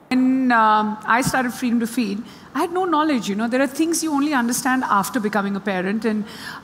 When I started Freedom to Feed, I had no knowledge, There are things you only understand after becoming a parent, and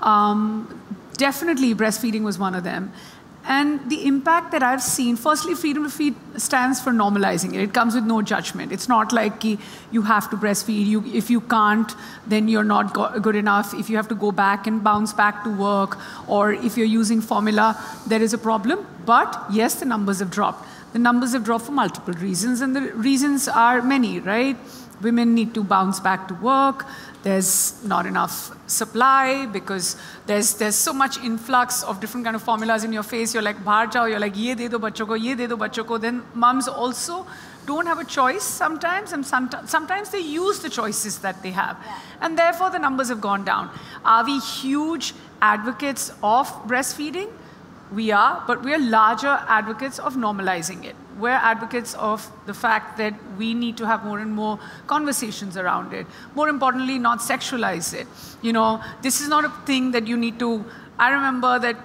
definitely breastfeeding was one of them. And the impact that I've seen, firstly, Freedom to Feed stands for normalizing it. It comes with no judgment. It's not like you have to breastfeed. If you can't, then you're not good enough. If you have to go back and bounce back to work, or if you're using formula, there is a problem. But yes, the numbers have dropped. The numbers have dropped for multiple reasons, and the reasons are many, right? Women need to bounce back to work. There's not enough supply because there's so much influx of different kind of formulas in your face. You're like, bahar jao, you're like, ye de do bachcho ko, ye de do bachcho ko. Then mums also don't have a choice sometimes, and sometimes they use the choices that they have. Yeah. And therefore, the numbers have gone down. Are we huge advocates of breastfeeding? We are, but we are larger advocates of normalizing it. We're advocates of the fact that we need to have more and more conversations around it. More importantly, not sexualize it. This is not a thing that you need to... I remember that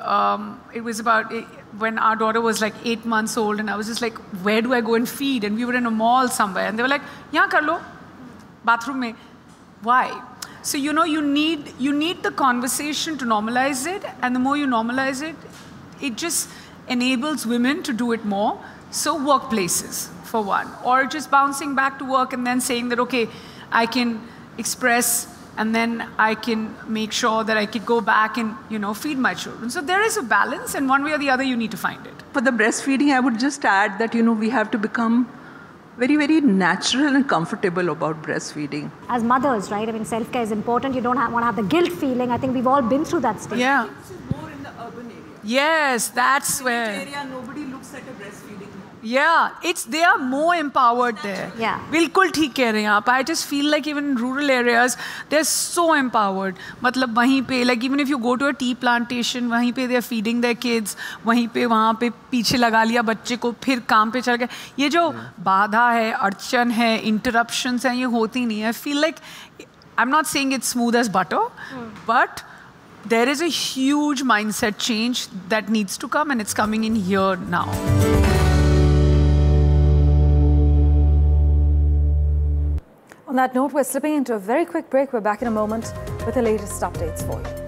it was about when our daughter was like 8 months old, and I was just like, where do I go and feed? And we were in a mall somewhere, and they were like, yahan kar lo, bathroom mein. Why? So, you need the conversation to normalize it, and the more you normalize it, it just enables women to do it more. So workplaces, for one, or just bouncing back to work and then saying that, okay, I can express, and then I can make sure that I could go back and, feed my children. So there is a balance, and one way or the other, you need to find it. For the breastfeeding, I would just add that, we have to become very, very natural and comfortable about breastfeeding. As mothers, right? I mean, self-care is important. You don't want to have the guilt feeling. I think we've all been through that stage. Yeah. It's more in the urban area. Yes, that's where... In the area, nobody looks at a breastfeeding. Yeah, they are more empowered there. Yeah. बिल्कुल ठीक कह रहे हैं आप. I just feel like even in rural areas, they're so empowered. मतलब वहीं पे, like even if you go to a tea plantation, वहीं पे they're feeding their kids, वहीं पे वहाँ पे पीछे लगा लिया बच्चे को, फिर काम पे चल गए. ये जो बाधा है, अड़चन है, interruptions हैं, ये होती नहीं है. I feel like, I'm not saying it's smooth as butter, but there is a huge mindset change that needs to come, and it's coming in here now. On that note, we're slipping into a very quick break. We're back in a moment with the latest updates for you.